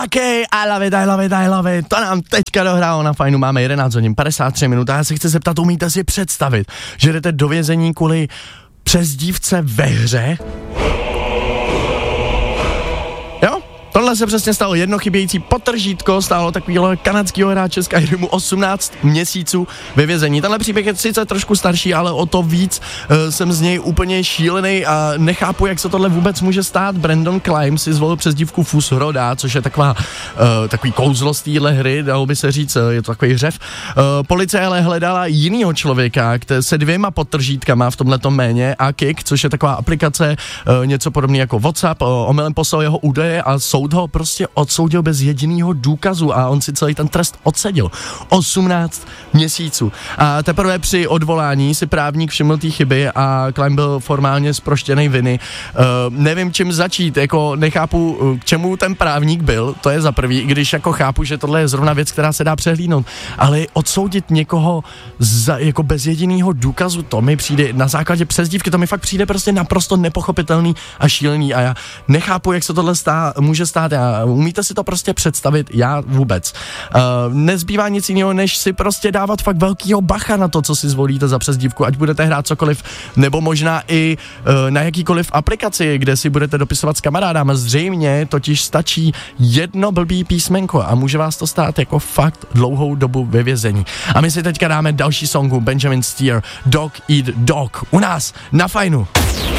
OK, I love it. To nám teďka dohrálo na Fajnu, máme 11 hodin, 53 minut a já se chci zeptat, umíte si představit, že jdete do vězení kvůli přezdívce ve hře? Jo? Tohle se přesně stalo, jedno chybějící potržítko stálo takovýhle kanadskýho hráče Skyrimu 18 měsíců ve vězení. Tenhle příběh je sice trošku starší, ale o to víc jsem z něj úplně šílený a nechápu, jak se tohle vůbec může stát. Brandon Climb si zvolil přezdívku Fusroda, což je takový kouzlo z téhle hry, dalo by se říct, je to takový hřev. Policie ale hledala jinýho člověka, se 2 potržítkama v tomhletom jméně a Kik, což je taková aplikace, něco podobný jako WhatsApp, omylem poslal jeho údaje a soud ho prostě odsoudil bez jediného důkazu a on si celý ten trest odseděl. 18 měsíců. A teprve při odvolání si právník všiml té chyby a Klein byl formálně zproštěnej viny. Nevím, čím začít, jako nechápu, k čemu ten právník byl, to je za prvý, i když jako chápu, že tohle je zrovna věc, která se dá přehlídnout, ale odsoudit někoho jako bez jediného důkazu, to mi přijde na základě přezdívky, to mi fakt přijde prostě naprosto nepochopitelný a šílený a já nechápu, jak se tohle může stát. Umíte si to prostě představit? Já vůbec. Nezbývá nic jiného, než si prostě dávat fakt velkýho bacha na to, co si zvolíte za přezdívku, ať budete hrát cokoliv, nebo možná i na jakýkoliv aplikaci, kde si budete dopisovat s kamarádama. Zřejmě totiž stačí jedno blbý písmenko a může vás to stát jako fakt dlouhou dobu ve vězení. A my si teďka dáme další songu Benjamin Steer, Dog Eat Dog, u nás na Fajnu.